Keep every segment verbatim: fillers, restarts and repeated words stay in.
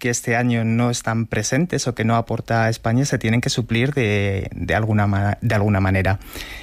que este año no están presentes o que no aporta España se tienen que suplir de, de, alguna, de alguna manera.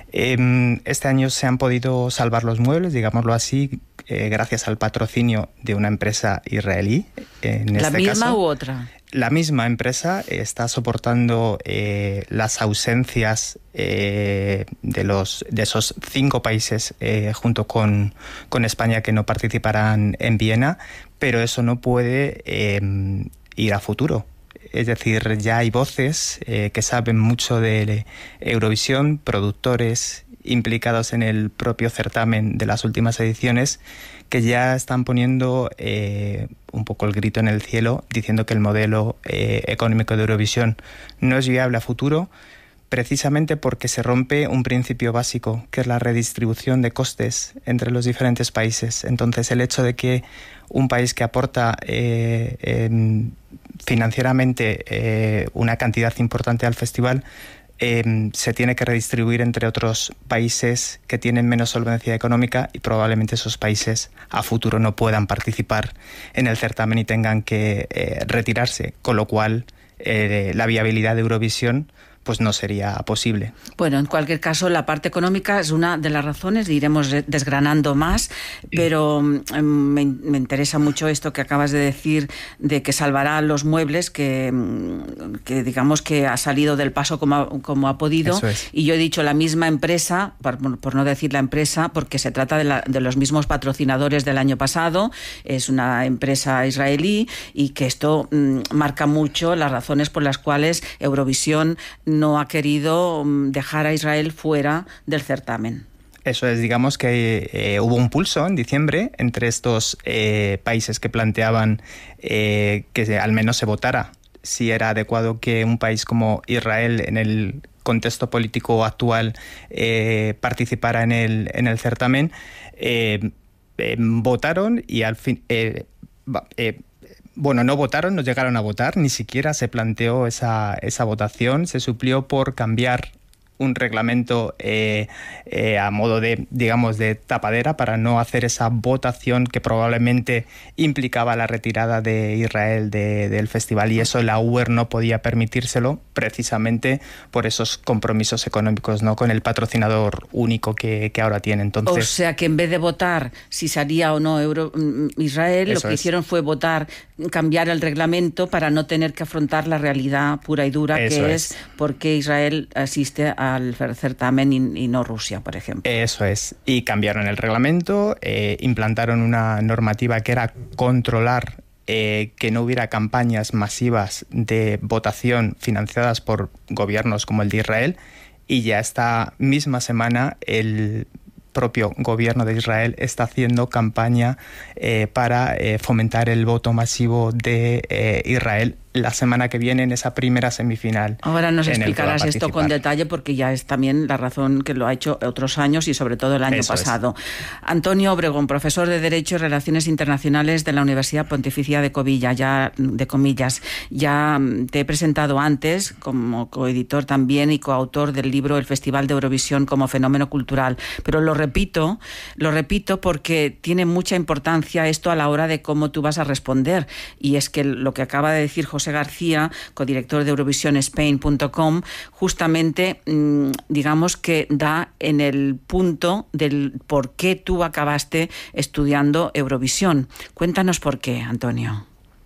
Eh, este año se han podido salvar los muebles, digámoslo así, eh, gracias al patrocinio de una empresa israelí. En ¿La este misma caso, u otra? La misma empresa está soportando eh, las ausencias eh, de, los, de esos cinco países eh, junto con, con España que no participarán en Viena, pero eso no puede eh, ir a futuro. Es decir, ya hay voces eh, que saben mucho de Eurovisión, productores implicados en el propio certamen de las últimas ediciones, que ya están poniendo eh, un poco el grito en el cielo, diciendo que el modelo eh, económico de Eurovisión no es viable a futuro, precisamente porque se rompe un principio básico, que es la redistribución de costes entre los diferentes países. Entonces, el hecho de que un país que aporta eh, en, financieramente eh, una cantidad importante al festival Eh, se tiene que redistribuir entre otros países que tienen menos solvencia económica, y probablemente esos países a futuro no puedan participar en el certamen y tengan que eh, retirarse, con lo cual eh, la viabilidad de Eurovisión pues no sería posible. Bueno, en cualquier caso, la parte económica es una de las razones, iremos desgranando más, pero eh, me, me interesa mucho esto que acabas de decir, de que salvará los muebles, que, que digamos que ha salido del paso como ha, como ha podido. Eso es. Y yo he dicho la misma empresa, por, por no decir la empresa, porque se trata de, la, de los mismos patrocinadores del año pasado, es una empresa israelí, y que esto mmm, marca mucho las razones por las cuales Eurovisión no ha querido dejar a Israel fuera del certamen. Eso es, digamos que eh, hubo un pulso en diciembre entre estos eh, países que planteaban eh, que al menos se votara si era adecuado que un país como Israel, en el contexto político actual, eh, participara en el, en el certamen. Eh, eh, votaron y al fin... Eh, eh, Bueno, no votaron, no llegaron a votar, ni siquiera se planteó esa, esa votación. Se suplió por cambiar un reglamento eh, eh, a modo de, digamos, de tapadera para no hacer esa votación que probablemente implicaba la retirada de Israel de, del festival, y eso la U E R no podía permitírselo precisamente por esos compromisos económicos, ¿no?, con el patrocinador único que, que ahora tiene. Entonces, o sea que en vez de votar si salía o no Euro, Israel, lo que es. hicieron fue votar, cambiar el reglamento para no tener que afrontar la realidad pura y dura, eso que es, es por qué Israel asiste a al certamen y, y no Rusia, por ejemplo. Eso es. Y cambiaron el reglamento, eh, implantaron una normativa que era controlar eh, que no hubiera campañas masivas de votación financiadas por gobiernos como el de Israel, y ya esta misma semana el propio gobierno de Israel está haciendo campaña eh, para eh, fomentar el voto masivo de eh, Israel la semana que viene en esa primera semifinal. Ahora nos explicarás esto con detalle, porque ya es también la razón que lo ha hecho otros años y sobre todo el año Eso pasado. Es. Antonio Obregón, profesor de Derecho y Relaciones Internacionales de la Universidad Pontificia de Covilla, ya de comillas. Ya te he presentado antes como coeditor también y coautor del libro El Festival de Eurovisión como fenómeno cultural, pero lo repito, lo repito porque tiene mucha importancia esto a la hora de cómo tú vas a responder, y es que lo que acaba de decir José García, codirector de Eurovision Spain punto com, justamente mmm, digamos que da en el punto del por qué tú acabaste estudiando Eurovisión. Cuéntanos por qué, Antonio.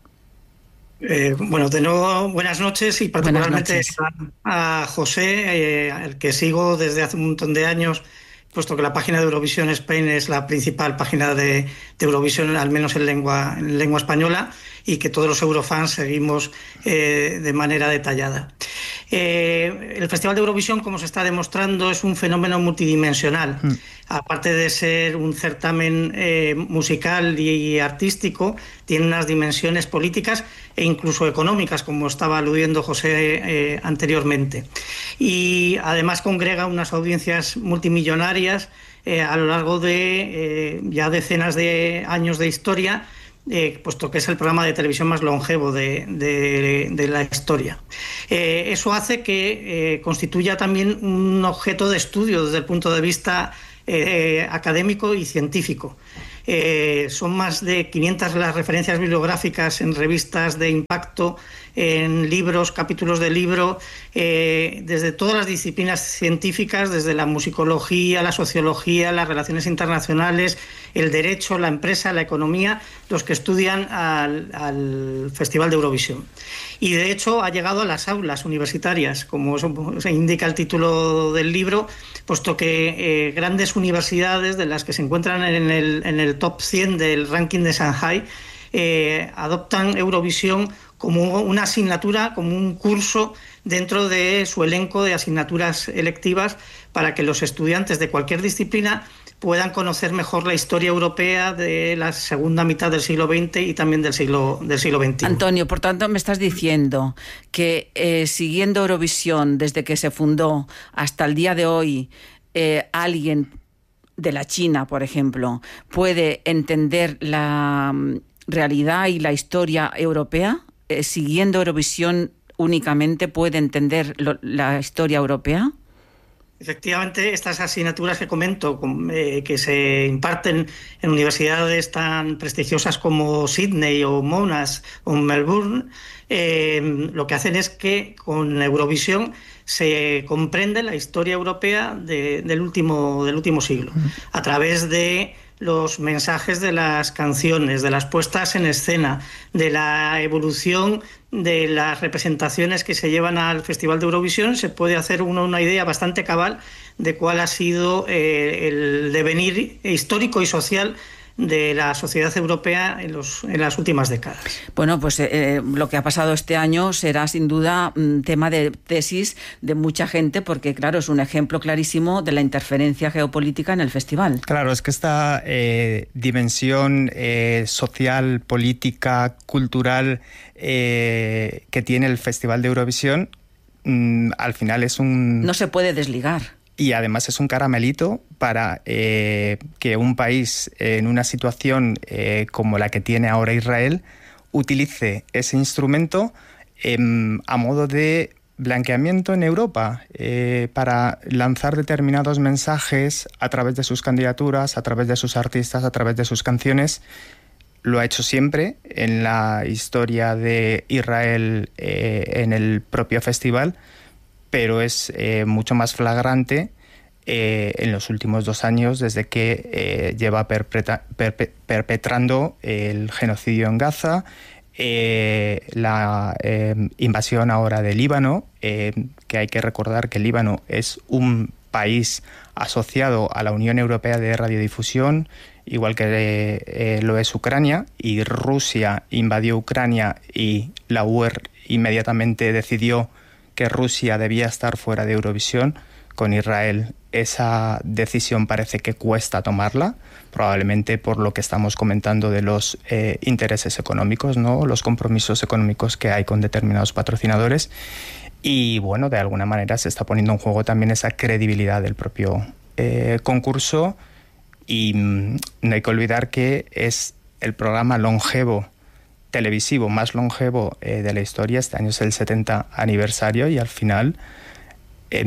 Eh, bueno, de nuevo, buenas noches, y particularmente noches. A, a José, eh, al que sigo desde hace un montón de años, puesto que la página de Eurovision Spain es la principal página de, de Eurovisión, al menos en lengua, en lengua española, y que todos los eurofans seguimos eh, de manera detallada. Eh, el Festival de Eurovisión, como se está demostrando, es un fenómeno multidimensional. Mm. Aparte de ser un certamen eh, musical y artístico, tiene unas dimensiones políticas e incluso económicas, como estaba aludiendo José eh, anteriormente. Y además congrega unas audiencias multimillonarias eh, a lo largo de eh, ya decenas de años de historia, Eh, puesto que es el programa de televisión más longevo de, de, de la historia. Eh, eso hace que eh, constituya también un objeto de estudio desde el punto de vista eh, académico y científico. Eh, son más de quinientas las referencias bibliográficas en revistas de impacto, en libros, capítulos de libro, eh, desde todas las disciplinas científicas, desde la musicología, la sociología, las relaciones internacionales, el derecho, la empresa, la economía, los que estudian al, al Festival de Eurovisión. Y de hecho ha llegado a las aulas universitarias, como se indica el título del libro, puesto que eh, grandes universidades de las que se encuentran en el, en el top cien del ranking de Shanghai eh, adoptan Eurovisión como una asignatura, como un curso dentro de su elenco de asignaturas electivas, para que los estudiantes de cualquier disciplina puedan conocer mejor la historia europea de la segunda mitad del siglo veinte y también del siglo, del siglo veintiuno. Antonio, por tanto, me estás diciendo que eh, siguiendo Eurovisión desde que se fundó hasta el día de hoy, eh, alguien de la China, por ejemplo, puede entender la um, realidad y la historia europea. Eh, siguiendo Eurovisión únicamente puede entender lo, la historia europea. Efectivamente, estas asignaturas que comento, eh, que se imparten en universidades tan prestigiosas como Sydney o Monash o Melbourne, eh, lo que hacen es que con Eurovisión se comprende la historia europea de, del, último, del último siglo, a través de los mensajes de las canciones, de las puestas en escena, de la evolución de las representaciones que se llevan al Festival de Eurovisión. Se puede hacer uno una idea bastante cabal de cuál ha sido eh, el devenir histórico y social de la sociedad europea en, los, en las últimas décadas. Bueno, pues eh, lo que ha pasado este año será sin duda un tema de tesis de mucha gente, porque claro, es un ejemplo clarísimo de la interferencia geopolítica en el festival. Claro, es que esta eh, dimensión eh, social, política, cultural eh, que tiene el Festival de Eurovisión, mmm, al final es un... No se puede desligar. Y además es un caramelito para eh, que un país en una situación eh, como la que tiene ahora Israel utilice ese instrumento eh, a modo de blanqueamiento en Europa eh, para lanzar determinados mensajes a través de sus candidaturas, a través de sus artistas, a través de sus canciones. Lo ha hecho siempre en la historia de Israel eh, en el propio festival, pero es eh, mucho más flagrante eh, en los últimos dos años, desde que eh, lleva perpetra, perpe, perpetrando el genocidio en Gaza, eh, la eh, invasión ahora de Líbano, eh, que hay que recordar que Líbano es un país asociado a la Unión Europea de Radiodifusión, igual que eh, lo es Ucrania, y Rusia invadió Ucrania y la U E R inmediatamente decidió que Rusia debía estar fuera de Eurovisión. Con Israel esa decisión parece que cuesta tomarla, probablemente por lo que estamos comentando de los eh, intereses económicos, ¿no? Los compromisos económicos que hay con determinados patrocinadores. Y bueno, de alguna manera se está poniendo en juego también esa credibilidad del propio eh, concurso. Y mmm, no hay que olvidar que es el programa longevo televisivo más longevo eh, de la historia. Este año es el setenta aniversario y al final eh,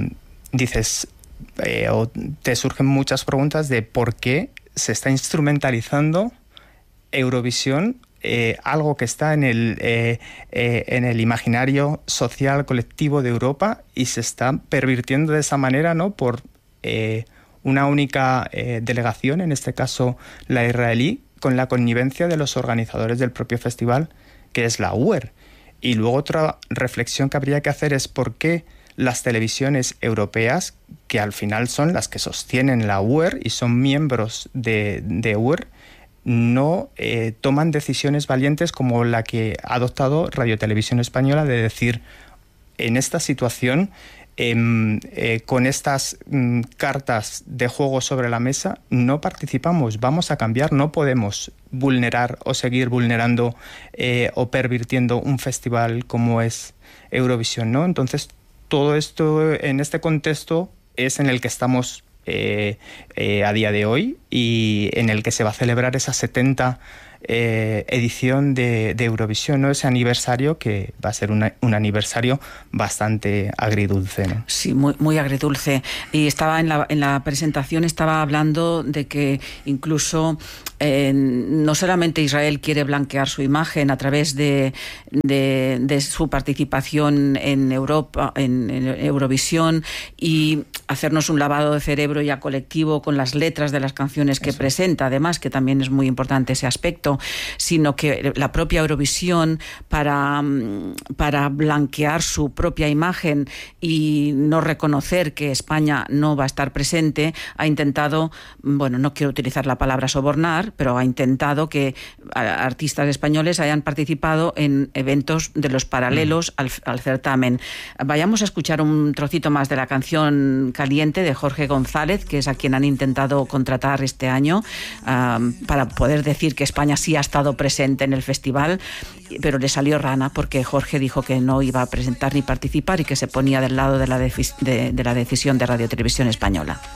dices eh, o te surgen muchas preguntas de por qué se está instrumentalizando Eurovisión, eh, algo que está en el, eh, eh, en el imaginario social colectivo de Europa, y se está pervirtiendo de esa manera, ¿no? Por eh, una única eh, delegación, en este caso la israelí, con la connivencia de los organizadores del propio festival, que es la U E R. Y luego otra reflexión que habría que hacer es por qué las televisiones europeas, que al final son las que sostienen la U E R y son miembros de, de U E R, no eh, toman decisiones valientes como la que ha adoptado Radio Televisión Española, de decir, en esta situación, Eh, eh, con estas mm, cartas de juego sobre la mesa, no participamos, vamos a cambiar, no podemos vulnerar o seguir vulnerando eh, o pervirtiendo un festival como es Eurovisión, ¿no? Entonces, todo esto en este contexto es en el que estamos eh, eh, a día de hoy, y en el que se va a celebrar esa setenta eh, edición de, de Eurovisión, ¿no? Ese aniversario que va a ser una, un aniversario bastante agridulce, ¿no? Sí, muy, muy agridulce. Y estaba en la, en la presentación estaba hablando de que incluso eh, no solamente Israel quiere blanquear su imagen a través de, de, de su participación en Europa, en, en Eurovisión, y hacernos un lavado de cerebro ya colectivo con las letras de las canciones que Eso. presenta, además, que también es muy importante ese aspecto, sino que la propia Eurovisión, para, para blanquear su propia imagen y no reconocer que España no va a estar presente, ha intentado, bueno, no quiero utilizar la palabra sobornar, pero ha intentado que artistas españoles hayan participado en eventos de los paralelos mm. al, al certamen. Vayamos a escuchar un trocito más de la canción Caliente de Jorge González, que es a quien han intentado contratar este año um, para poder decir que España sí ha estado presente en el festival, pero le salió rana porque Jorge dijo que no iba a presentar ni participar y que se ponía del lado de la, de, de, de la decisión de Radio Televisión Española.